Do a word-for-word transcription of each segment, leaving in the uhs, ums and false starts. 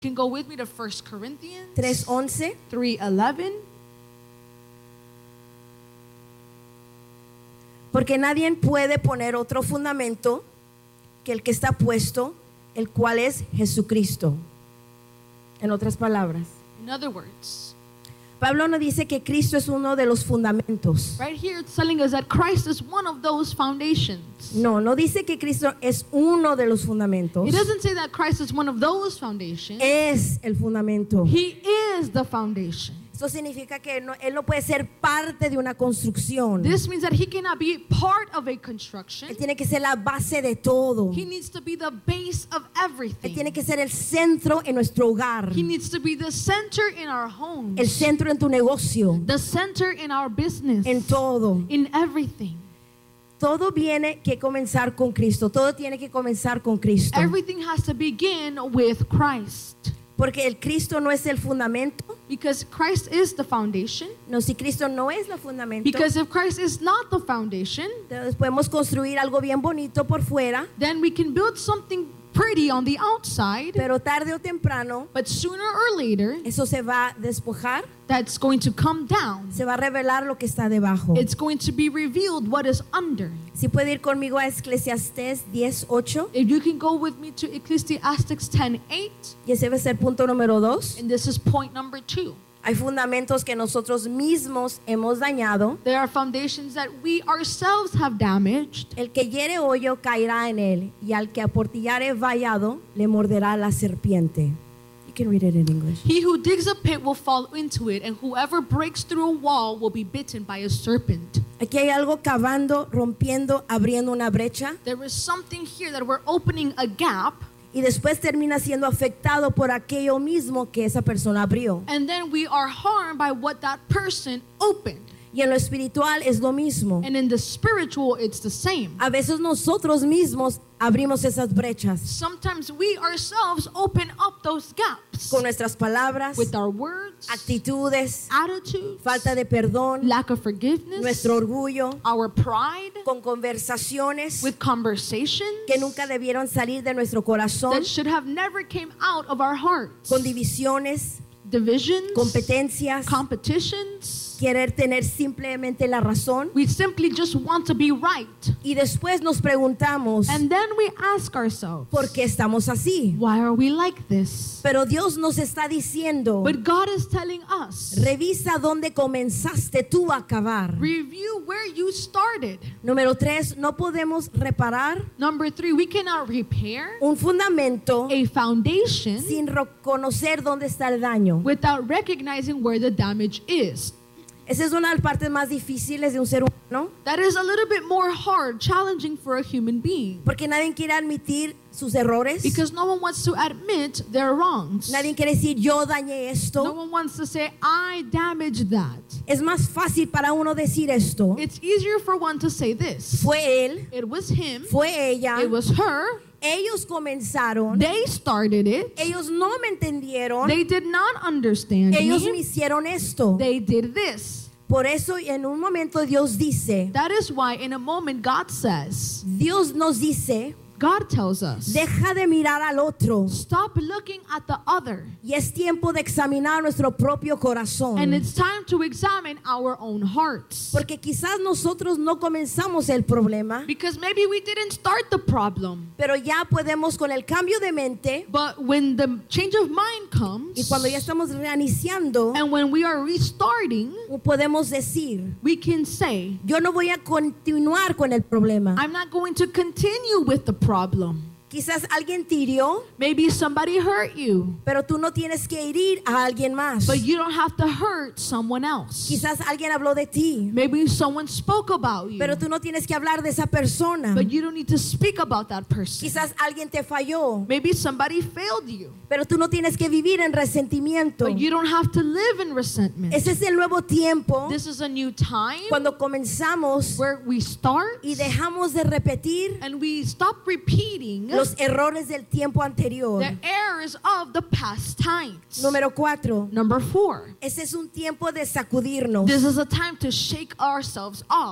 You can go with me to First Corinthians tres once. three eleven. Porque nadie puede poner otro fundamento que el que está puesto, el cual es Jesucristo. En otras palabras, In other words, Pablo no dice que Cristo es uno de los fundamentos. right here it's telling us that Christ is one of those foundations. No, no dice que Cristo es uno de los fundamentos. It doesn't say that Christ is one of those foundations. Es el fundamento. He is the foundation. Eso significa que no, él no puede ser parte de una construcción. This means that he cannot be part of a Él construction. tiene que ser la base de todo. He needs to be the base of Él everything. tiene que ser el centro en nuestro hogar, He needs to be the center in our el homes, centro en tu negocio, the center in our business, en todo. in everything. Todo viene que comenzar con Cristo. Todo tiene que comenzar con Cristo. Everything has to begin with Christ. Porque el Cristo no es el fundamento. Because Christ is the foundation. No, si Cristo no es el fundamento, Because if Christ is not the foundation, entonces podemos construir algo bien bonito por fuera, then we can build something pretty on the outside, pero tarde o temprano but sooner or later, eso se va a despojar, that's going to come down. se va a revelar lo que está debajo. It's going to be revealed what is under. Si puede ir conmigo a Eclesiastés diez ocho, If you can go with me to Ecclesiastes ten eight, y ese va a ser punto número dos. and this is point number two. Hay fundamentos que nosotros mismos hemos dañado. There are foundations that we ourselves have damaged. El que hiere hoyo caerá en él, y al que aportillare vallado le morderá la serpiente. You can read it in English. He who digs a pit will fall into it, and whoever breaks through a wall will be bitten by a serpent. Aquí hay algo cavando, rompiendo, abriendo una brecha, There is something here that we're opening a gap, y después termina siendo afectado por aquello mismo que esa persona abrió. and then we are harmed by what that person opened. Y en lo espiritual es lo mismo. And in the spiritual, it's the same. A veces nosotros mismos abrimos esas brechas Sometimes we ourselves open up those gaps con nuestras palabras, with our words, actitudes, attitudes, falta de perdón, lack of forgiveness, nuestro orgullo, our pride, con conversaciones with conversations que nunca debieron salir de nuestro corazón, that should have never came out of our hearts, con divisiones, divisions, competencias, competitions. querer tener simplemente la razón. We simply just want to be right. Y después nos preguntamos, And then we ask ourselves, ¿por qué estamos así? why are we like this? Pero Dios nos está diciendo, But God is telling us, revisa dónde comenzaste tú a cavar. review where you started. Número tres, no podemos reparar Number three, we cannot repair un fundamento a foundation sin reconocer dónde está el daño. without recognizing where the damage is. Esa es una de las partes más difíciles de un ser humano, That is a little bit more hard, challenging for a human being. porque nadie quiere admitir sus errores. Because no one wants to admit their wrongs. Nadie quiere decir, yo dañé No esto. one wants to say, I damaged that. Es más fácil para uno decir esto. It's easier for one to say this. Fue él, It was him. fue ella, It was her. ellos comenzaron, They started it. ellos no me entendieron, They did not understand ellos me me. hicieron esto. They did this. Por eso en un momento Dios dice, That is why in a moment God says, Dios nos dice, God tells us, deja de mirar al otro. stop looking at the other. Y es tiempo de examinar nuestro propio corazón. And it's time to examine our own hearts. Porque quizás nosotros no comenzamos el problema, Because maybe we didn't start the problem. pero ya podemos con el cambio de mente But when the change of mind comes, y cuando ya estamos reiniciando, and when we are restarting, podemos decir, we can say, yo no voy a continuar con el problema. I'm not going to continue with the problem. Quizás alguien te hirió, Maybe somebody hurt you, pero tú no tienes que herir a alguien más. but you don't have to hurt someone else. Quizás alguien habló de ti, Maybe someone spoke about you, pero tú no tienes que hablar de esa persona. but you don't need to speak about that person. Quizás alguien te falló, Maybe somebody failed you, pero tú no tienes que vivir en resentimiento. but you don't have to live in resentment. Ese es el nuevo tiempo This is a new time cuando comenzamos where we start y dejamos de repetir and we stop repeating los errores del tiempo anterior. the errors of the past times. Número cuatro. Number four, Ese es un tiempo de sacudirnos. this is a time to shake ourselves off.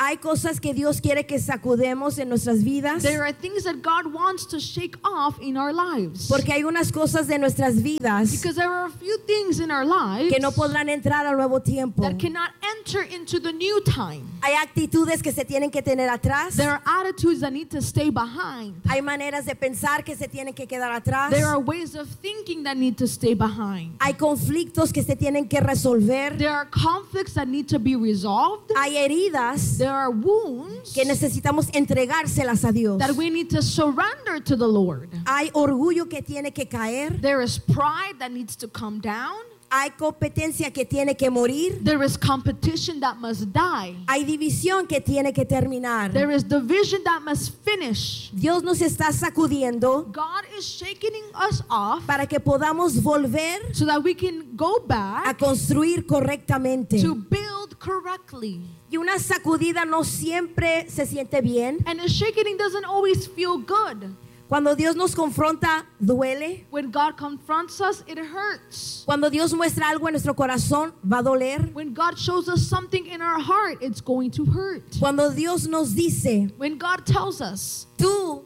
Hay cosas que Dios quiere que sacudemos en nuestras vidas, There are things that God wants to shake off in our lives. porque hay unas cosas de nuestras vidas Because there are a few things in our lives que no podrán entrar al nuevo tiempo. that cannot enter into the new time. Hay actitudes que se tienen que tener atrás. There are attitudes that need to stay behind. Hay maneras de pensar que se tienen que quedar atrás. There are ways of thinking that need to stay behind. Hay conflictos que se tienen que resolver. There are conflicts that need to be resolved. Hay heridas There are wounds que necesitamos entregárselas a Dios. that we need to surrender to the Lord. Hay orgullo que tiene que caer. There is pride that needs to come down. Hay competencia que tiene que morir. There is competition that must die. Hay división que tiene que terminar. There is division that must finish. Dios nos está sacudiendo God is shaking us off para que podamos volver so that we can go a back construir correctamente. to build correctly. Y una sacudida no siempre se siente bien. And a shaking doesn't always feel good. Cuando Dios nos confronta, duele. When God confronts us, it hurts. Cuando Dios muestra algo en nuestro corazón, va a doler. When God shows us something in our heart, it's going to hurt. Cuando Dios nos dice, When God tells us, tú,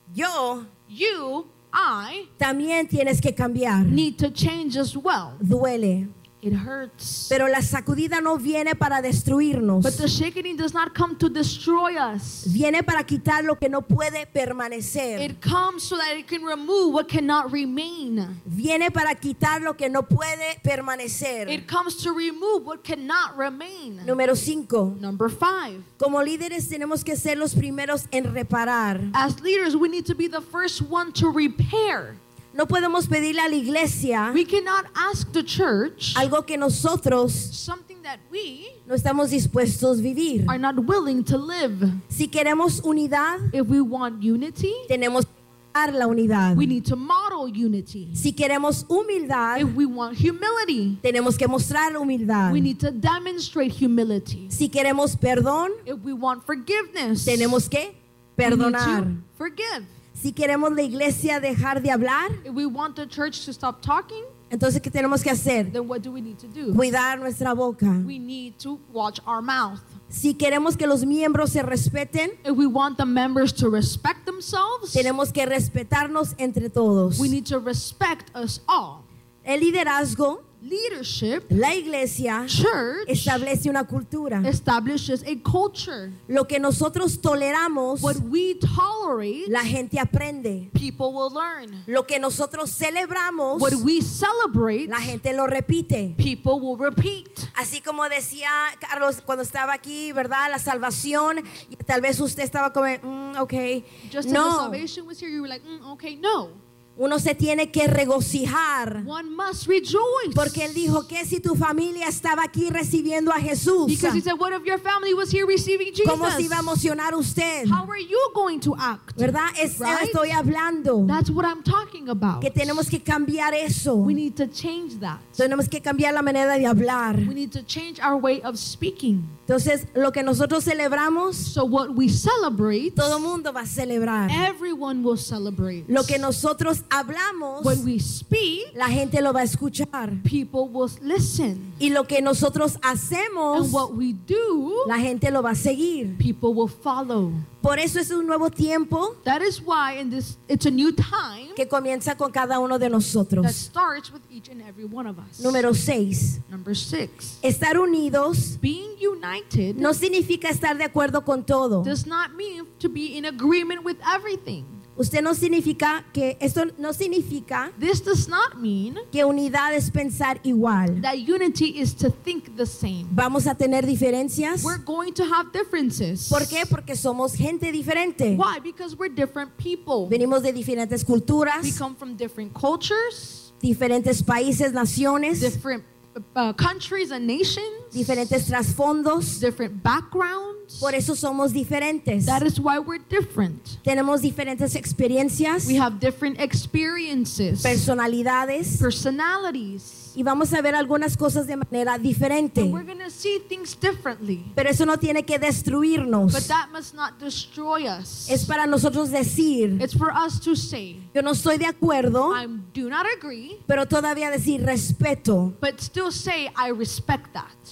yo, you, I, también tienes que cambiar, need to change as well, duele. it hurts. Pero la sacudida no viene para destruirnos. But the shaking does not come to destroy us. Viene para quitar lo que no puede permanecer. It comes so that it can remove what cannot remain. Viene para quitar lo que no puede permanecer. It comes to remove what cannot remain. Número cinco. Number five. Como líderes tenemos que ser los primeros en reparar. As leaders, we need to be the first one to repair. No podemos pedirle a la iglesia We cannot ask the church algo que nosotros something that we no estamos dispuestos a vivir. are not willing to live. Si queremos unidad, If we want unity, tenemos que dar la unidad. we need to model unity. Si queremos humildad, If we want humility, tenemos que mostrar humildad. we need to demonstrate humility. Si queremos perdón, If we want forgiveness, tenemos que we need perdonar. to forgive. Si queremos la iglesia dejar de hablar, If we want the church to stop talking, entonces ¿qué tenemos que hacer? then what do we need to do? Cuidar nuestra boca. We need to watch our mouth. Si queremos que los miembros se respeten, If we want the members to respect themselves, tenemos que respetarnos entre todos. we need to respect us all. El liderazgo, Leadership, la iglesia, church, establece una cultura. establishes a culture. Lo que nosotros toleramos, What we tolerate, la gente aprende. people will learn. Lo que nosotros celebramos, What we celebrate, la gente lo repite. people will repeat. Así como decía Carlos cuando estaba aquí, ¿verdad? La salvación, y tal vez usted estaba como, mm, ok. Just as the No, salvation was here, you were like, mm, okay, no. uno se tiene que regocijar. One must rejoice. Porque él dijo que si tu familia estaba aquí recibiendo a Jesús, Because he said, what if your family was here receiving Jesus? ¿cómo se iba a emocionar usted? How are you going to act? ¿Verdad? Es, Right? Estoy hablando. That's what I'm talking about. Que tenemos que cambiar eso. We need to change that. Tenemos que cambiar la manera de hablar. We need to change our way of speaking. Entonces, lo que nosotros celebramos, So what we celebrate, todo mundo va a celebrar. everyone will celebrate. Lo que nosotros hablamos, When we speak, la gente lo va a escuchar. people will listen. Y lo que nosotros hacemos, And what we do, la gente lo va a seguir. people will follow. Por eso es un nuevo tiempo That is why in this it's a new time que comienza con cada uno de that nosotros. starts with each and every one of us. Número seis. Number six. Estar unidos Being united no significa estar de acuerdo con todo. does not mean to be in agreement with everything. Usted no significa que esto no significa This does not mean que unidad es pensar igual. that unity is to think the same. Vamos a tener diferencias. We're going to have differences. ¿Por qué? Porque somos gente diferente. Why? Because we're different people. Venimos de diferentes culturas, We come from different cultures, diferentes países, naciones, different uh, countries and nations, diferentes trasfondos. different backgrounds. Por eso somos diferentes. That is why we're different. Tenemos diferentes experiencias, We have different experiences, personalidades, personalities, y vamos a ver algunas cosas de manera diferente. and we're going to see things differently. Pero eso no tiene que destruirnos. But that must not destroy us. Es para nosotros decir, It's for us to say, yo no estoy de acuerdo, I do not agree, pero todavía decir respeto. but still say, I respect that.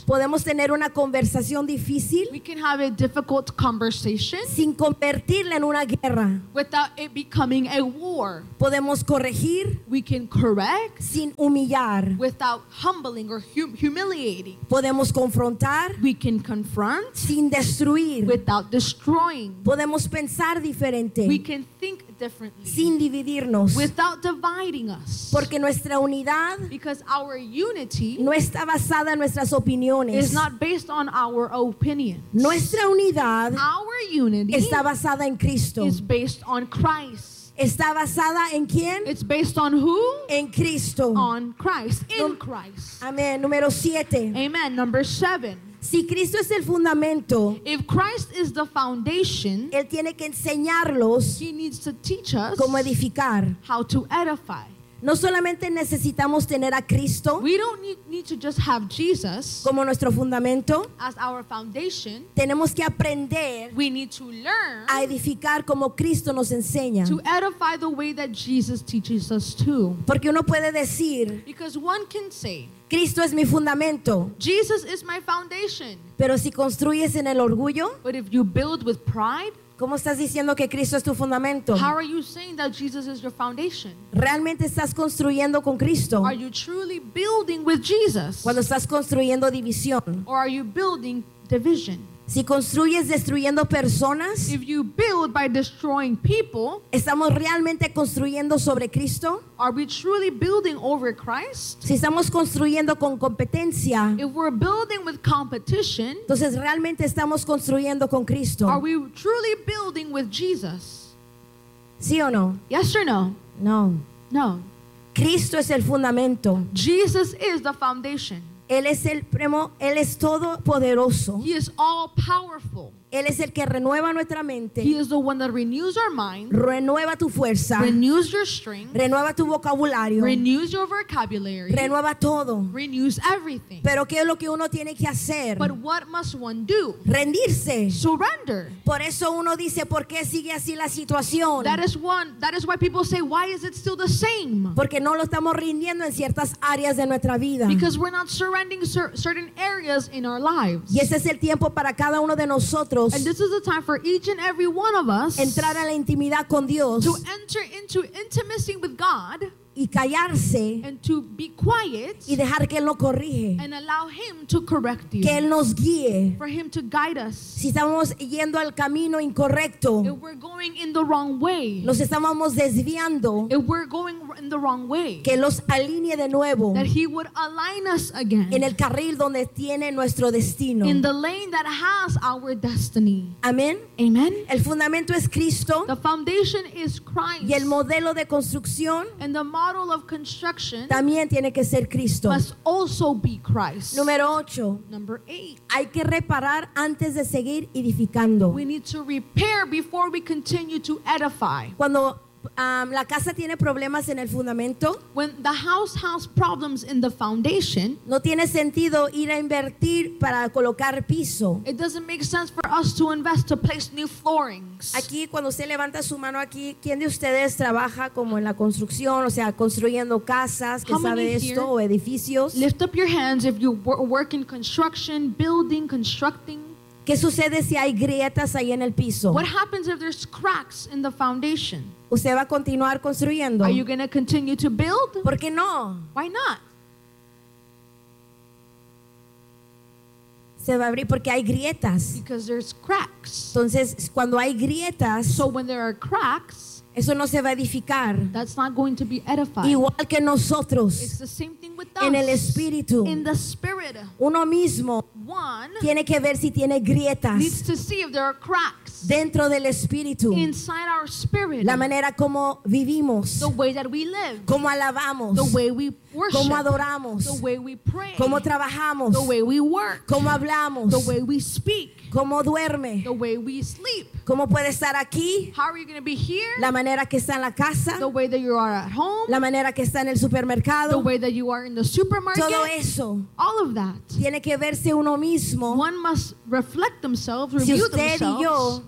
Podemos tener una conversación difícil We can have a difficult conversation sin convertirla en una guerra. without it becoming a war. Podemos corregir We can correct sin humillar. without humbling or hum- humiliating. Podemos confrontar We can confront sin destruir. without destroying. Podemos pensar diferente We can think differently sin dividirnos. without dividing us. Porque nuestra unidad Because our unity no está basada en nuestras opiniones. is not based on our opinions. Nuestra unidad Our unity está basada en Cristo. is based on Christ. ¿Está basada en quién? It's based on who? En Cristo. On Christ. In No. Christ. Amén. Número siete. Amen. Number seven. Si Cristo es el fundamento, If Christ is the foundation, Él tiene que enseñarlos He needs to teach us cómo edificar. how to edify. No solamente necesitamos tener a Cristo We don't need, need to just have Jesus como nuestro fundamento, as our foundation. tenemos que aprender We need to learn a edificar como Cristo nos enseña. to edify the way that Jesus teaches us to. Porque uno puede decir, Because one can say, Cristo es mi fundamento, Jesus is my foundation. pero si construyes en el orgullo, But if you build with pride, ¿cómo estás diciendo que Cristo es tu fundamento? how are you saying that Jesus is your foundation? ¿Realmente estás construyendo con Cristo? Are you truly building with Jesus? Cuando estás construyendo división. Or are you building division? Si construyes destruyendo personas, If you build by destroying people, ¿estamos realmente construyendo sobre Cristo? are we truly building over Christ? Si estamos construyendo con competencia, If we're building with competition, entonces realmente estamos construyendo con are Cristo. we truly building with Jesus? ¿Sí o no? Yes or no? No. No. Cristo es el fundamento. Jesus is the foundation. Él es el primo, Él es todopoderoso. He is all powerful. Él es el que renueva nuestra He mente, is the one that renews our mind, renueva tu fuerza, renews your strength, renueva tu vocabulario, renews your vocabulary, renueva todo. renews everything. Pero ¿qué es lo que uno tiene que hacer? But what must one do? Rendirse. Surrender. Por eso uno dice, ¿por qué sigue así la situación? That is one. That is why people say, why is it still the same? Porque no lo estamos rindiendo en ciertas áreas de nuestra vida. Because we're not surrendering cer- certain areas in our lives. Y ese es el tiempo para cada uno de nosotros And this is the time for each and every one of us entrar a la intimidad con Dios to enter into intimacy with God y callarse and to be quiet y dejar que Él nos corrige, and allow Him to correct you, que Él nos guíe. for Him to guide us. Si estamos yendo al camino incorrecto, If we're going in the wrong way, nos estamos desviando, if we're going in the wrong way, que los alinee de nuevo that He would align us again en el carril donde tiene nuestro destino. in the lane that has our destiny. Amén. Amen. El fundamento es Cristo The foundation is Christ, y el modelo de construcción and the model of construction también tiene que ser Cristo. must also be Christ. Número ocho. Number eight, Hay que reparar antes de seguir edificando. we need to repair before we continue to edify. Cuando um, la casa tiene problemas en el fundamento, When the house has problems in the foundation, no tiene sentido ir a invertir para colocar piso. it doesn't make sense for us to invest to place new floorings. Aquí, cuando usted levanta su mano aquí, ¿quién de ustedes trabaja como en la construcción, o sea, construyendo casas, que How many sabe here esto, o edificios? Lift up your hands if you wor- work in construction, building, constructing. ¿Qué sucede si hay grietas ahí en el piso? What happens if there's cracks in the foundation? ¿Usted va a continuar construyendo? Are you going to continue to build? ¿Por qué no? Why not? Se va a abrir porque hay grietas. Because there's cracks. Entonces, cuando hay grietas, So when there are cracks, eso no se va a edificar. that's not going to be edified. Igual que nosotros, It's the same thing with en el us. espíritu, In the spirit, uno mismo one tiene que ver si tiene grietas needs to see if there are cracks dentro del espíritu. inside our spirit. La manera como vivimos, The way that we live, cómo alabamos, the way we worship, cómo adoramos, the way we pray, cómo trabajamos, the way we work, cómo hablamos, the way we speak, cómo duerme, the way we sleep. cómo puede estar aquí, How are you going to be here? la manera que está en la casa, The way that you are at home, la manera que está en el the supermercado. way that you are in the supermarket, Todo eso all of that. tiene que verse uno mismo. One must reflect themselves, Si review usted y yo themselves.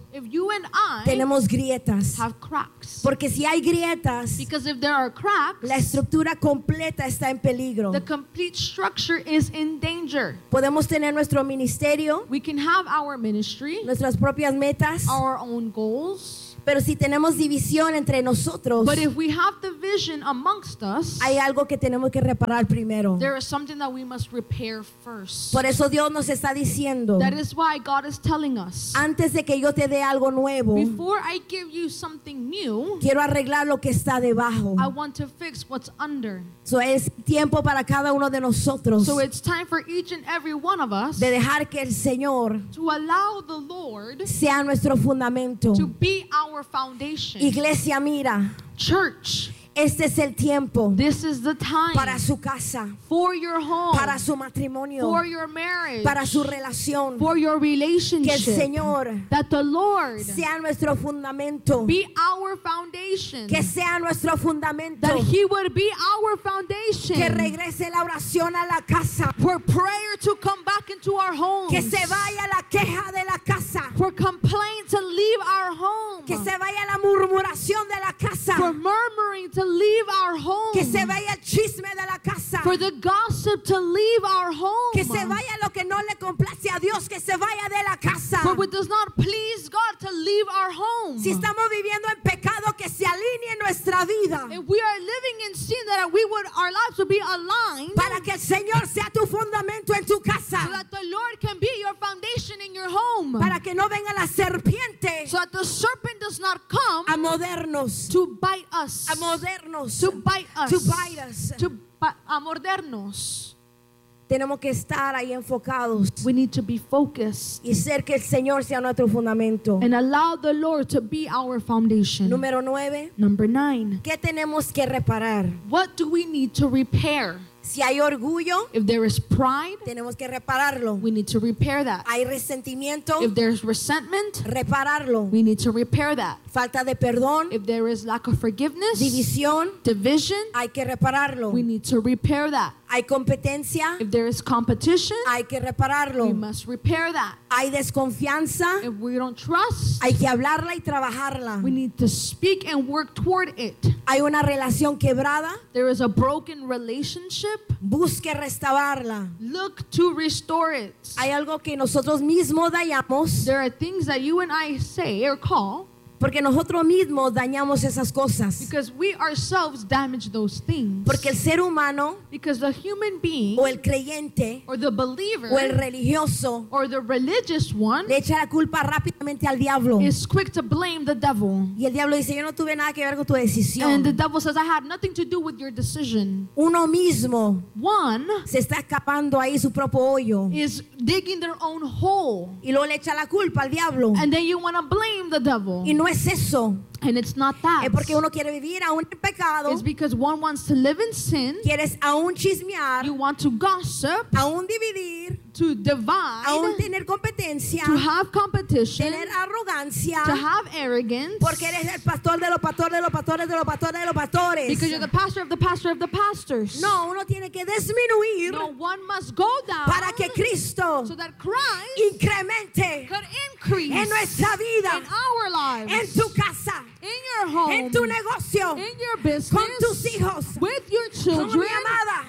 if you and I tenemos grietas. have cracks. Porque si hay grietas, Because if there are cracks, la estructura completa está en peligro. the complete structure is in danger. Podemos tener nuestro ministerio, We can have our ministry, nuestras propias metas, our own goals, pero si tenemos división entre nosotros, but if we have division amongst us, hay algo que tenemos que reparar primero. there is something that we must repair first. Por eso Dios nos está diciendo, That is why God is telling us, antes de que yo te dé algo nuevo, before I give you something new, quiero arreglar lo que está debajo. I want to fix what's under. So es tiempo para cada uno de nosotros So it's time for each and every one of us de dejar que el Señor to allow the Lord sea nuestro fundamento. to be our foundation. Iglesia, mira, Church, este es el tiempo this is the time para su casa, for your home, para su matrimonio, for your marriage, para su relación. for your Que el relationship. Señor That the Lord sea nuestro fundamento. be our foundation. Que sea nuestro fundamento. That He would be our foundation. Que regrese la oración a la casa. For prayer to come back into our homes. Que se vaya la queja de la casa. For complaint to leave our home. Que se vaya la murmuración de la casa. For murmuring to leave our home. Que se vaya el chisme de la casa. For the gossip to leave our home. Que se vaya lo que no le complace a Dios. Que se vaya de la casa. For what does not please God to leave our home. Si estamos viviendo en pecado, que se alinee nuestra vida. If we are living in sin, that we would, our lives would be aligned. Para que el Señor sea tu fundamento en tu So casa. that the Lord can be your foundation in your home. Para que no venga la serpiente So that the serpent does not come a mordernos. to bite us. A mordernos. To bite us. To bite us. To bi- a mordernos. Tenemos que estar ahí enfocados We need to be focused y ser que el Señor sea nuestro fundamento. and allow the Lord to be our foundation. Número nueve, Number nine. ¿qué tenemos que reparar? What do we need to repair? Si hay orgullo, If there is pride, tenemos que repararlo. we need to repair that. Hay resentimiento, If there's resentment, repararlo. we need to repair that. Falta de perdón, If there is lack of forgiveness, división, division, hay que repararlo. we need to repair that. Hay competencia, If there is competition, hay que we repararlo. must repair that. Hay desconfianza, If we don't trust, hay que hablarla y trabajarla. we need to speak and work toward it. Hay una relación quebrada, There is a broken relationship, busque restaurarla. look to restore it. Hay algo que nosotros mismos dañamos, There are things that you and I say or call porque nosotros mismos dañamos esas cosas. because we ourselves damage those things. Porque el ser humano Because the human being o el creyente or the believer o el religioso or the religious one le echa la culpa rápidamente al diablo. is quick to blame the devil. Y el diablo dice, yo no tuve nada que ver con tu And the decisión. devil says, I had nothing to do with your decision. Uno mismo One se está escapando ahí su propio hoyo. is digging their own hole. Y luego le echa la culpa al diablo. And then you want to blame the devil. Y no es eso. And it's not that. Es porque uno quiere vivir aún en pecado. It's because one wants to live in sin. Quieres aún chismear, You want to gossip, aún dividir, to divide, aún tener competencia, to have competition, tener arrogancia. to have arrogance. Porque eres el pastor de los pastores, de los pastores, de los pastores, de los pastores. Because you're the pastor of the pastor of the pastors. No, uno tiene que disminuir No, one must go down para que Cristo so that Christ incremente could increase en nuestra vida, in our lives, en tu casa, in your home, en tu negocio, in your con business, tus hijos. with your Como children. mi amada,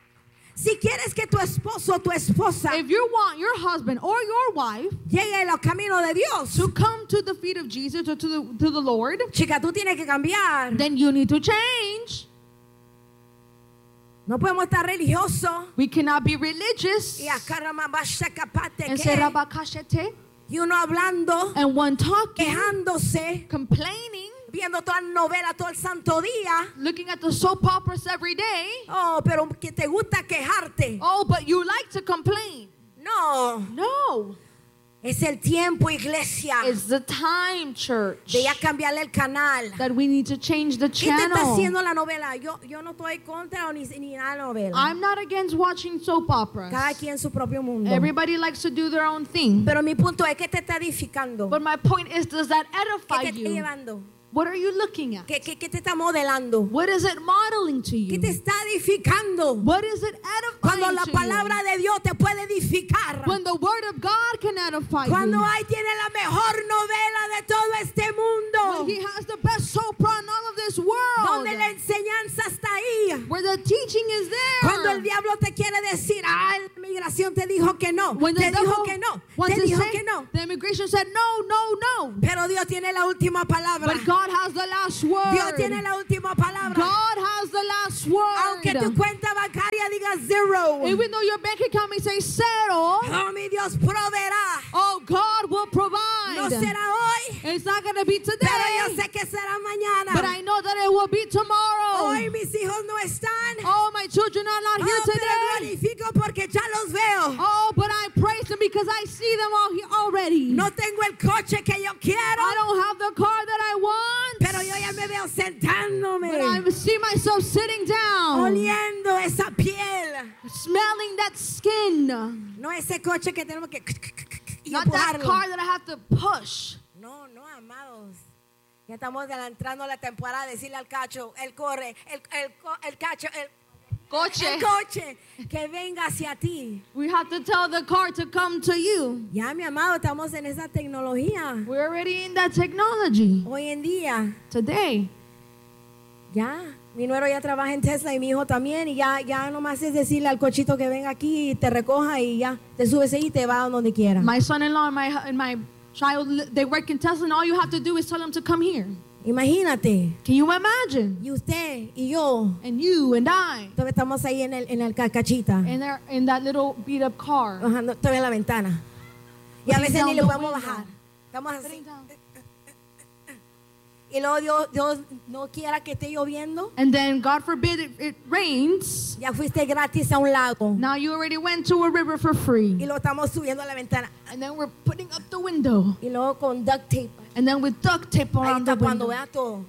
si quieres que tu esposo o tu esposa If you want your husband or your wife llegue a los caminos de Dios, to come to the feet of Jesus or to the, to the Lord, chica, tú tienes que cambiar. then you need to change. No podemos estar religiosos We cannot be religious. y acá ramabashakapate And que- say rabakashete, y uno hablando, and one talking, quejándose, complaining, viendo toda la novela todo el santo día. looking at the soap operas every day. Oh, pero que te gusta quejarte. Oh, but you like to complain. No, No. es el tiempo, iglesia, It's the time, church, de ya cambiarle el canal. that we need to change the ¿Qué te está channel. haciendo la novela? Yo, yo no estoy contra ni, ni nada de novela. I'm not against watching soap operas. Cada quien su propio mundo. Everybody likes to do their own thing. Pero mi punto es que te está edificando. But my point is, does that ¿Qué edify te está you? llevando? What are you looking at? ¿Qué, qué, qué te está modelando? What is it modeling to ¿Qué you? te está edificando? What is it edifying Cuando la to palabra de Dios te puede edificar. you. When the word of God can edify Cuando you. ahí tiene la mejor novela de todo este mundo. When he has the best soap opera in all of this world. Donde la enseñanza está ahí. Where the teaching is there. Cuando el diablo te quiere decir, ah, la migración te dijo que no. When the Te dijo devil que no. wants Te to dijo say, que no. the immigration said no, no, no. Pero Dios tiene la última palabra. But God has the last word. Dios tiene la última palabra. God has the last word. Aunque tu cuenta bancaria diga zero. Even though your bank account may say zero, Oh, mi Dios proveerá. oh, God will provide. No será hoy, It's not going to be today, pero yo sé que será mañana. but I know that it will be tomorrow. Hoy mis hijos no están. Oh, my children are not here Oh, pero today. glorifico porque ya los veo. Oh, but I praise Him because I see them all here already. No tengo el coche que yo quiero, I don't have the car that I want, pero yo ya me veo sentándome, but I see myself sitting down, oliendo esa piel. smelling that skin. No ese coche que tenemos que y Not that empujarlo. car that I have to push. No, no, amados. Ya estamos adelantando la temporada. Decirle al cacho, él corre, el, el, co- el cacho, el, Coche. el coche, que venga hacia ti. We have to tell the car to come to you. Ya, mi amado, estamos en esa tecnología. We're already in that technology Hoy en día, today. ya. Mi nuero ya trabaja en Tesla y mi hijo también. Y ya, ya nomás es decirle al cochito que venga aquí y te recoja y ya. Te subes ahí y te va a donde quiera. My son-in-law and my and my child, they work in Tesla, and all you have to do is tell them to come here. Imagínate. Can you imagine? Y usted y yo, And you and I, todavía estamos ahí en el, en el ca- cachita. and they're in that little beat-up car. Bajando, todavía en la ventana. Y a Putting veces ni down le the podemos window. bajar. Estamos así. Sitting down. Y luego Dios, Dios no quiera que esté lloviendo. And then, God forbid, it, it rains. Ya fuiste gratis a un lago. Now you already went to a river for free. Y lo estamos subiendo a la ventana. And then we're putting up the window. Y luego con duct tape. And then with duct tape Ahí around the está cuando window. vea todo.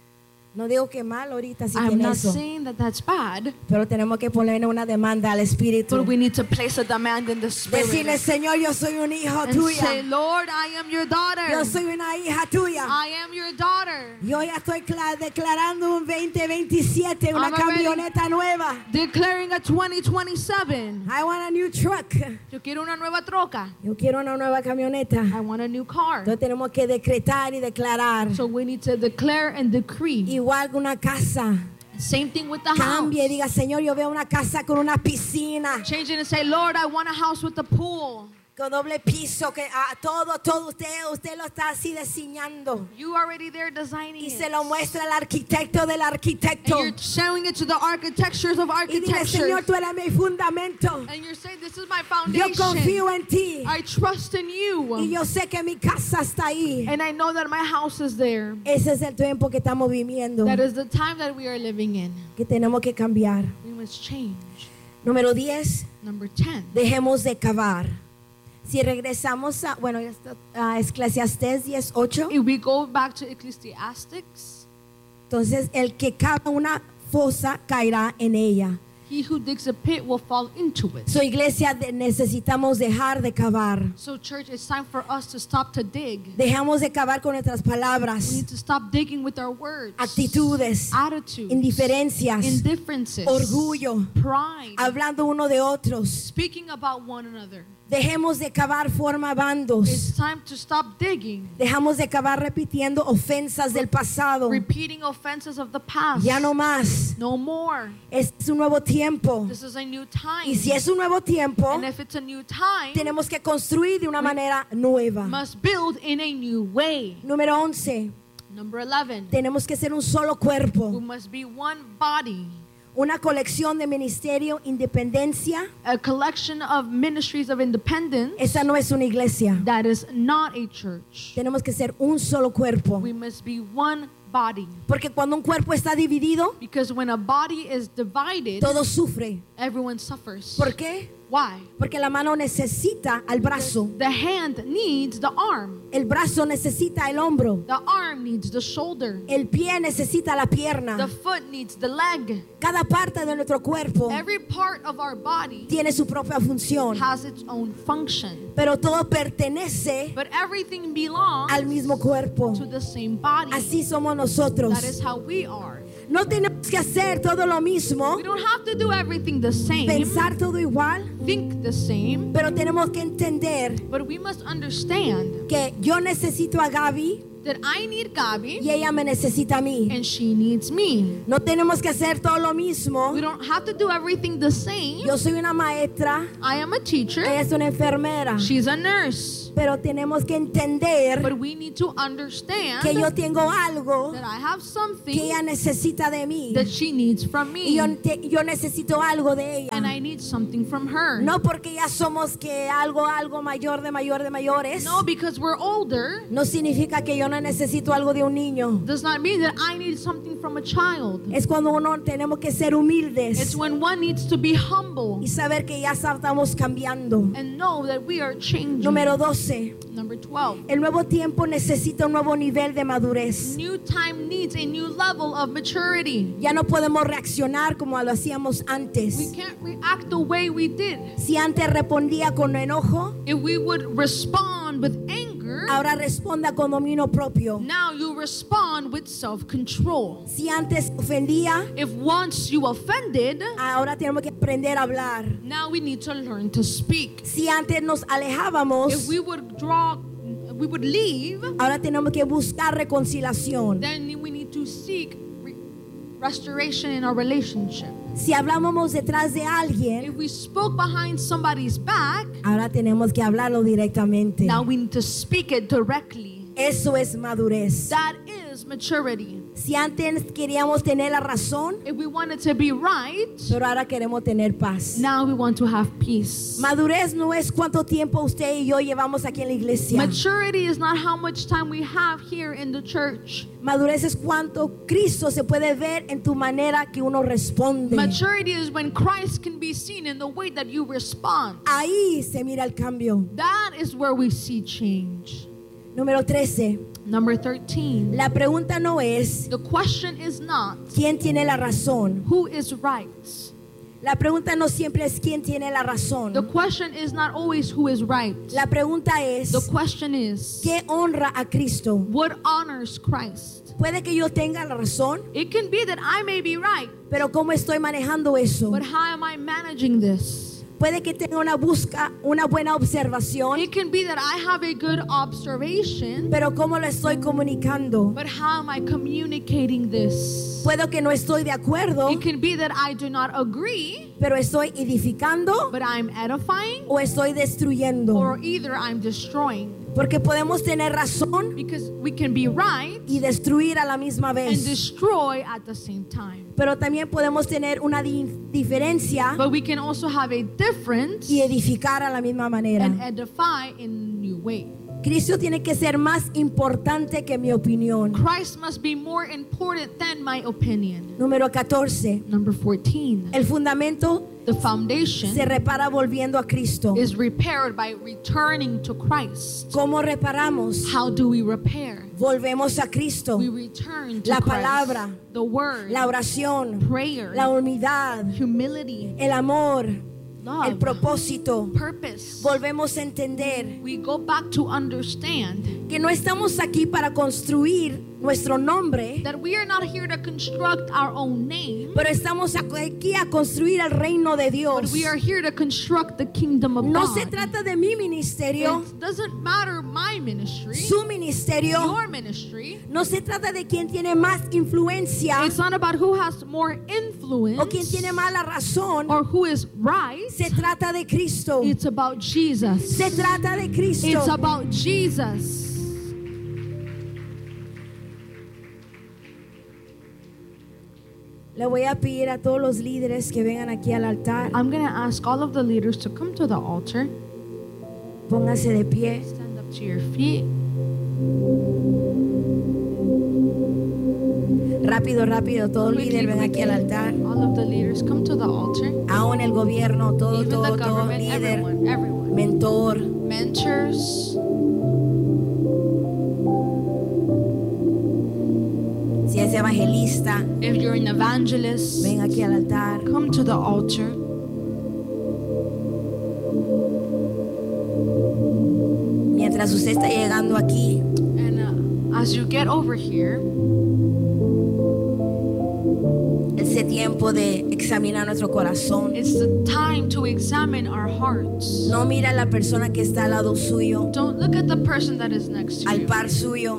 No digo que mal ahorita si I'm tiene not eso. saying that that's bad, Pero tenemos que ponerle una demanda al Espíritu. but we need to place a demand in the spirit. Decirle, Señor, yo soy un hijo And tuyo. say, Lord, I am your daughter. Yo soy una hija tuya. I am your daughter. Yo ya estoy cla- declarando un veinte veintisiete, una I'm already- camioneta nueva. Declaring a twenty twenty-seven. I want a new truck. Yo quiero una nueva troca. Yo quiero una nueva camioneta. I want a new car. Entonces tenemos que decretar y declarar. So we need to declare and decree. Igual que una casa. Same thing with the Cambie y house. diga, Señor, yo veo una casa con una piscina, Change it and say, Lord, I want a house with a pool. con doble piso, que ah, todo, todo usted, usted lo está así diseñando. You already there designing Y it. se lo muestra al arquitecto del arquitecto. And you're showing it to the architectures of Y dile, architecture. Señor, tú eres mi fundamento. And you're saying, this is my Yo foundation. confío en ti. I trust in Y you. yo sé que mi casa está ahí. And I know that my house is there. Ese es el tiempo que estamos viviendo. That is the time that we are living in. Que tenemos que cambiar. We must change. Número diez. Number ten. Dejemos de cavar. Si regresamos a, bueno, ya está, a Eclesiastés diez ocho. If we go back to Ecclesiastics, Entonces, el que cava una fosa caerá en ella. he who digs a pit will fall into it. So, iglesia, de- necesitamos dejar de cavar. So, church, it's time for us to stop to dig. Dejamos de cavar con nuestras We palabras, need to stop digging with our words, actitudes, attitudes, indiferencias, indifferences, orgullo, pride, hablando uno de otros. speaking about one another. Dejemos de cavar forma bandos. It's time to stop digging, Dejamos de cavar repitiendo ofensas del pasado. repeating offenses of the past. Ya no más. No more. Este es un nuevo tiempo. This is a new time. Y si es un nuevo tiempo, And if it's a new time, tenemos que construir de una manera nueva. must build in a new way. Número once. Number eleven. Tenemos que ser un solo We cuerpo. must be one body. Una colección de ministerio, independencia. A collection of ministries of independence. Esa no es una iglesia. That is not a church. Tenemos que ser un solo cuerpo. We must be one body. Porque cuando un cuerpo está dividido, Because when a body is divided, todo sufre. everyone suffers. ¿Por qué? Why? Porque la mano necesita al brazo. The hand needs the arm. El brazo necesita el hombro. The arm needs the shoulder. El pie necesita la The pierna. foot needs the leg. Cada parte de nuestro cuerpo Every part of our body tiene su propia función. has its own function. Pero todo pertenece But everything belongs al mismo cuerpo. to the same body. Así somos nosotros. That is how we are. No tenemos que hacer todo lo mismo, We don't have to do everything the same, pensar todo igual, think the same, pero tenemos que entender but we must understand que yo necesito a Gaby that I need Gabi y ella me necesita a mí. and she needs me. No tenemos que hacer todo lo mismo. We don't have to do everything the same. Yo soy una maestra, I am a teacher. ella es una enfermera, She's a nurse. pero tenemos que entender But we need to understand que yo tengo algo that I have que something ella necesita de mí that she needs from y me. yo, te- yo necesito algo de And ella. I need something from her. No porque ya somos que algo, algo mayor de mayor de mayores. No, because we're older No significa que yo no necesito algo de un niño. does not mean that I need something from a child. Es cuando uno tenemos que ser humildes It's when one needs to be humble y saber que ya estamos cambiando. and know that we are changing. Número doce. Number twelve. El nuevo tiempo necesita un nuevo nivel de madurez. New time needs a new level of maturity. Ya no podemos reaccionar como lo hacíamos We antes. can't react the way we did. Si antes respondía con enojo, If we would respond with anger, ahora responda con dominio propio. now you respond with self-control. Si antes ofendía, If once you offended, ahora tenemos que aprender a hablar. now we need to learn to speak. Si antes nos alejábamos, If we would draw, we would leave, ahora tenemos que buscar reconciliación. then we need to seek re- restoration in our relationship. Si hablábamos detrás de alguien, If we spoke behind somebody's back, ahora tenemos que hablarlo directamente. now we need to speak it directly. Eso es madurez. That is maturity. Si antes queríamos tener la razón, If we wanted to be right, pero ahora queremos tener paz. now we want to have peace. Madurez no es cuánto tiempo usted y yo llevamos aquí en la iglesia. Maturity is not how much time we have here in the church. Madurez es cuánto Cristo se puede ver en tu manera que uno responde. Maturity is when Christ can be seen in the way that you respond. Ahí se mira el cambio. That is where we see change. Número trece. Number thirteen. La pregunta no es The question is not quién tiene la razón. who is right. La pregunta no siempre es quién tiene la The razón. question is not always who is right. La pregunta es The question is ¿qué honra a Cristo? what honors Christ. Puede que yo tenga la razón, It can be that I may be right, pero ¿cómo estoy manejando eso? but how am I managing this? Puede que tenga una busca, una buena observación, It can be that I have a good observation, pero ¿cómo lo estoy comunicando? but how am I communicating this? Puedo que no estoy de acuerdo, It can be that I do not agree, pero estoy edificando but I'm edifying, o estoy destruyendo. or either I'm destroying. Porque podemos tener razón Because we can be right y destruir a la misma and vez. destroy at the same time. Pero también podemos tener una di- diferencia But we can also have a difference y edificar a la misma manera. and edify in a new way. Cristo tiene que ser más importante que mi opinión. Christ must be more important than my opinion. Número catorce. Number fourteen. El fundamento The foundation se repara volviendo a Cristo. is repaired by returning to Christ. ¿Cómo reparamos? How do we repair? Volvemos a Cristo. We return to La Christ. palabra, The word, La oración, prayer, la humildad, humility, el amor, el love, propósito. purpose. Volvemos a entender We go back to understand que no estamos aquí para construir nuestro nombre, that we are not here to construct our own name, pero estamos aquí a construir el reino de but Dios. we are here to construct the kingdom of No God. se trata de mi ministerio, It doesn't matter my ministry, su ministerio. your ministry. No se trata de quién tiene más influencia It's not about who has more influence o quién tiene más la razón. or who is right. Se trata de Cristo. It's about Jesus. Se trata de It's Cristo. about Jesus. Le voy a pedir a todos los líderes que vengan aquí al altar. I'm going to ask all of the leaders to come to the altar. Pónganse de pie. Stand up to your feet. Rápido, rápido. Todo Quickly, líder ven aquí al quickly. altar. All of the leaders come to the altar. Aún el gobierno, todo, Even todo, the todo. government, Líder, everyone, everyone. mentor. Mentors. Si es evangelista, If you're an evangelist, ven aquí al altar. come to the altar. Mientras usted está llegando aquí, And uh, as you get over here, ese tiempo de examinar nuestro corazón. It's the time to examine our hearts. No mira a la persona que está al lado suyo, Don't look at the person that is next to al you. par suyo.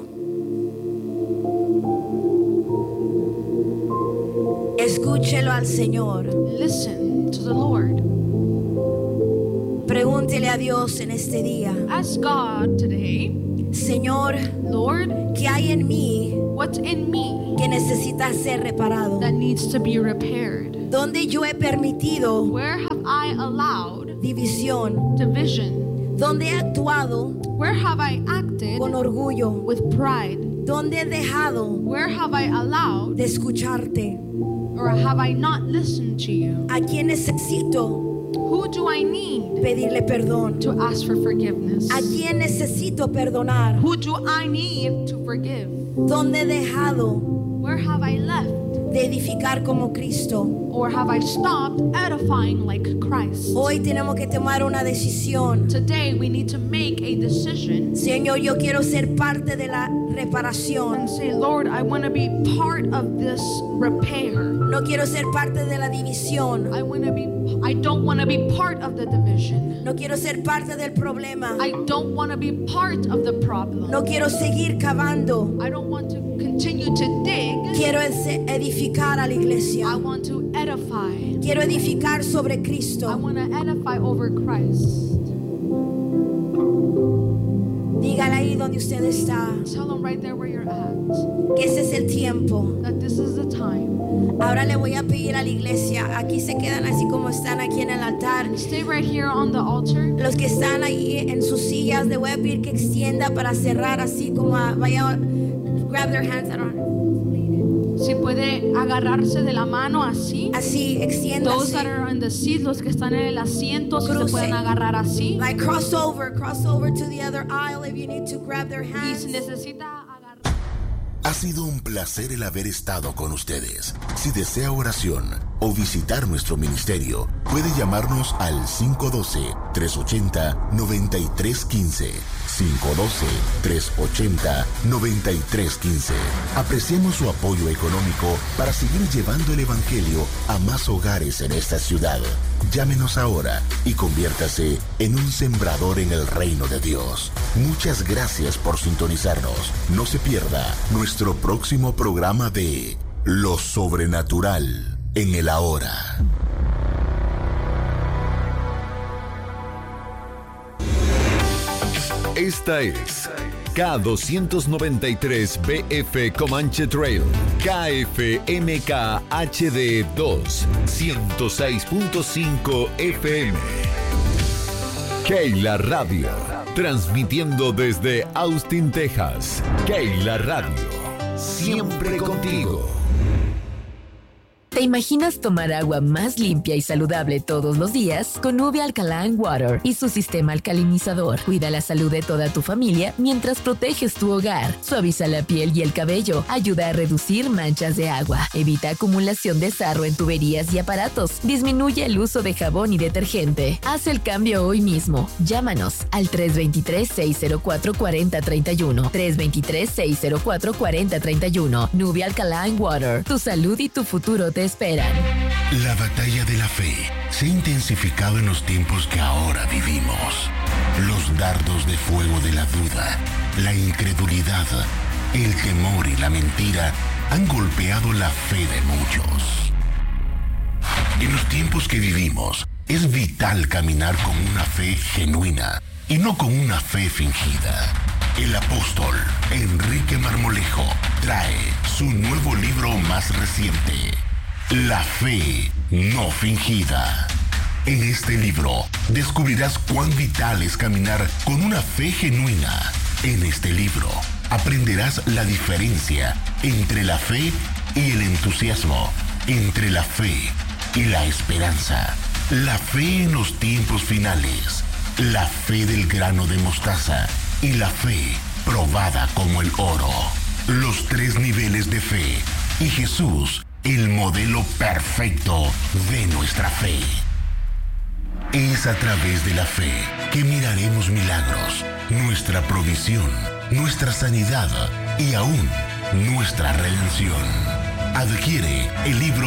Escúchelo al Señor. Listen to the Lord. Pregúntele a Dios en este día, Ask God today, Señor, Lord, ¿qué hay en mí what's in me que necesita ser reparado? that needs to be repaired? ¿Dónde yo he permitido Where have I allowed división? division? ¿Dónde he actuado Where have I acted con orgullo? with pride? ¿Dónde he dejado Where have I allowed de escucharte? or have I not listened to you? ¿A quién necesito Who do I need pedirle perdón? to ask for forgiveness? ¿A quién necesito perdonar? Who do I need to forgive? ¿Dónde he dejado Where have I left? de edificar como Cristo? Or have I stopped edifying like Christ? Hoy tenemos que tomar una decisión. Today we need to make a decision Señor, yo quiero ser parte de la reparación. and say, Lord, I want to be part of this repair. No quiero ser parte de la división. I want to be I don't want to be part of the division. No quiero ser parte del problema. I don't want to be part of the problem. No quiero seguir cavando. I don't want to continue to dig. Quiero ese- edificar a la iglesia. I want to edify. Quiero edificar sobre I Cristo. want to edify over Christ. Dígale ahí donde usted está Tell them right there where you're at que ese es el tiempo. that this is the time. Ahora le voy a pedir a la iglesia, aquí se quedan así como están aquí en el altar. Stay right here on the altar. Los que están ahí en sus sillas, le voy a pedir que extienda para cerrar así como a, vaya, grab their hands. I don't know. Si puede agarrarse de la mano así. Así, Those that extiéndase. are in the seat, los que están en el asiento, si se Cruce. pueden agarrar así. Like cross over, cross over to the other aisle if you need to grab their Y hands. si necesita agarrar. Ha sido un placer el haber estado con ustedes. Si desea oración o visitar nuestro ministerio, puede llamarnos al cinco uno dos, tres ocho cero, nueve tres uno cinco. cinco uno dos, tres ocho cero, nueve tres uno cinco. Apreciamos su apoyo económico para seguir llevando el Evangelio a más hogares en esta ciudad. Llámenos ahora y conviértase en un sembrador en el reino de Dios. Muchas gracias por sintonizarnos. No se pierda nuestro próximo programa de Lo Sobrenatural en el Ahora. Esta es K doscientos noventa y tres B F Comanche Trail, K F M K H D dos, ciento seis punto cinco F M. Keila Radio, transmitiendo desde Austin, Texas. Keila Radio, siempre contigo. ¿Te imaginas tomar agua más limpia y saludable todos los días? Con Nubia Alkaline Water y su sistema alcalinizador. Cuida la salud de toda tu familia mientras proteges tu hogar. Suaviza la piel y el cabello. Ayuda a reducir manchas de agua. Evita acumulación de sarro en tuberías y aparatos. Disminuye el uso de jabón y detergente. Haz el cambio hoy mismo. Llámanos al tres dos tres, seis cero cuatro, cuatro cero tres uno. tres dos tres, seis cero cuatro, cuatro cero tres uno. Nubia Alkaline Water. Tu salud y tu futuro te esperan. La batalla de la fe se ha intensificado en los tiempos que ahora vivimos. Los dardos de fuego de la duda, la incredulidad, el temor y la mentira han golpeado la fe de muchos. En los tiempos que vivimos, es vital caminar con una fe genuina y no con una fe fingida. El apóstol Enrique Marmolejo trae su nuevo libro más reciente, La Fe No Fingida. En este libro descubrirás cuán vital es caminar con una fe genuina. En este libro aprenderás la diferencia entre la fe y el entusiasmo, entre la fe y la esperanza, la fe en los tiempos finales, la fe del grano de mostaza y la fe probada como el oro. Los tres niveles de fe y Jesús, el modelo perfecto de nuestra fe. Es a través de la fe que miraremos milagros, nuestra provisión, nuestra sanidad y aún nuestra redención. Adquiere el libro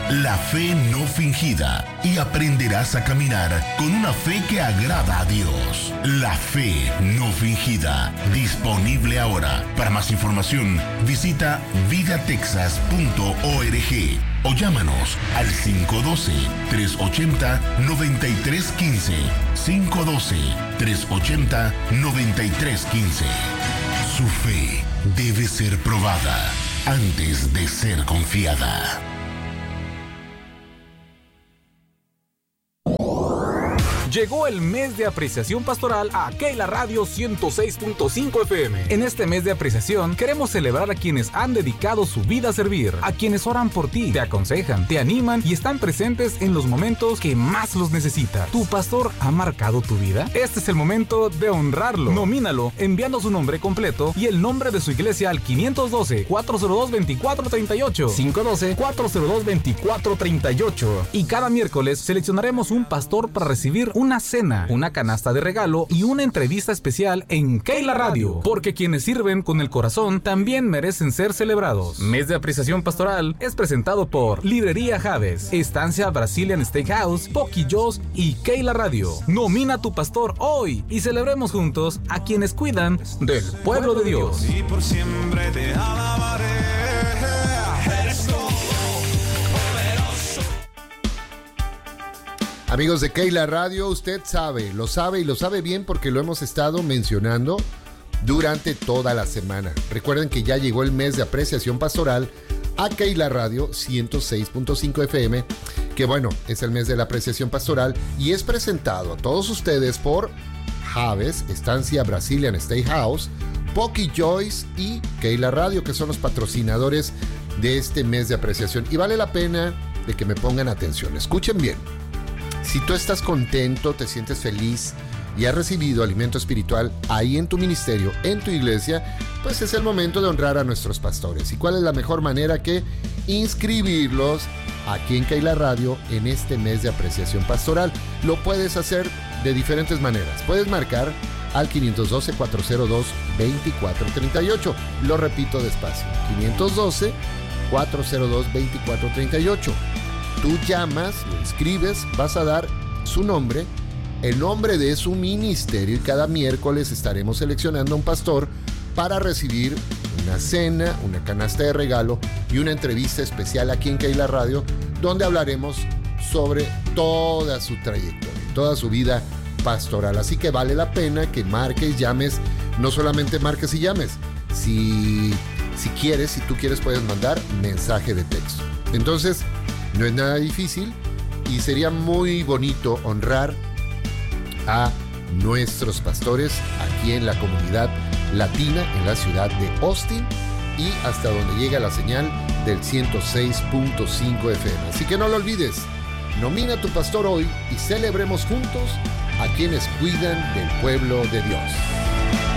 la fe no fingida, y aprenderás a caminar con una fe que agrada a Dios. La fe no fingida, disponible ahora. Para más información, visita vida texas punto org o llámanos al cinco uno dos, tres ocho cero, nueve tres uno cinco, cinco uno dos, tres ocho cero, nueve tres uno cinco. Su fe debe ser probada antes de ser confiada. Llegó el mes de apreciación pastoral a Keila Radio ciento seis punto cinco F M. En este mes de apreciación queremos celebrar a quienes han dedicado su vida a servir, a quienes oran por ti, te aconsejan, te animan y están presentes en los momentos que más los necesitas. ¿Tu pastor ha marcado tu vida? Este es el momento de honrarlo. Nomínalo enviando su nombre completo y el nombre de su iglesia al quinientos doce, cuatrocientos dos, veinticuatro treinta y ocho, quinientos doce, cuatrocientos dos, veinticuatro treinta y ocho. Y cada miércoles seleccionaremos un pastor para recibir una cena, una canasta de regalo y una entrevista especial en Keila Radio, porque quienes sirven con el corazón también merecen ser celebrados. Mes de apreciación pastoral es presentado por Librería Javes, Estancia Brazilian Steakhouse, Pocky Joe's y Keila Radio. Nomina a tu pastor hoy y celebremos juntos a quienes cuidan del pueblo de Dios. Y por siempre te alabaré. Amigos de Keila Radio, usted sabe, lo sabe y lo sabe bien porque lo hemos estado mencionando durante toda la semana. Recuerden que ya llegó el mes de apreciación pastoral a Keila Radio ciento seis punto cinco F M, que bueno, es el mes de la apreciación pastoral y es presentado a todos ustedes por Javes, Estancia Brazilian Steakhouse, Pocky Joe's y Keila Radio, que son los patrocinadores de este mes de apreciación. Y vale la pena de que me pongan atención, escuchen bien. Si tú estás contento, te sientes feliz y has recibido alimento espiritual ahí en tu ministerio, en tu iglesia, pues es el momento de honrar a nuestros pastores. ¿Y cuál es la mejor manera que inscribirlos aquí en Keila Radio en este mes de apreciación pastoral? Lo puedes hacer de diferentes maneras. Puedes marcar al quinientos doce, cuatrocientos dos, veinticuatro treinta y ocho. Lo repito despacio. quinientos doce, cuatrocientos dos, veinticuatro treinta y ocho. Tú llamas, lo inscribes, vas a dar su nombre, el nombre de su ministerio y cada miércoles estaremos seleccionando a un pastor para recibir una cena, una canasta de regalo y una entrevista especial aquí en Keila Radio, donde hablaremos sobre toda su trayectoria, toda su vida pastoral. Así que vale la pena que marques, llames, no solamente marques y llames, si, si quieres, si tú quieres puedes mandar mensaje de texto. Entonces, no es nada difícil y sería muy bonito honrar a nuestros pastores aquí en la comunidad latina, en la ciudad de Austin y hasta donde llega la señal del ciento seis punto cinco F M. Así que no lo olvides, nomina a tu pastor hoy y celebremos juntos a quienes cuidan del pueblo de Dios.